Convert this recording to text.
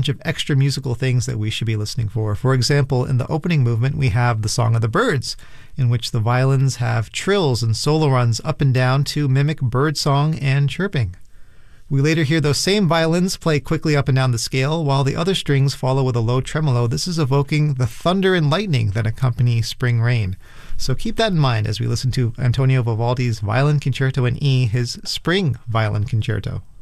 bunch of extra musical things that we should be listening for. For example, in the opening movement, we have the Song of the Birds, in which the violins have trills and solo runs up and down to mimic bird song and chirping. We later hear those same violins play quickly up and down the scale, while the other strings follow with a low tremolo. This is evoking the thunder and lightning that accompany spring rain. So keep that in mind as we listen to Antonio Vivaldi's Violin Concerto in E, his Spring Violin Concerto.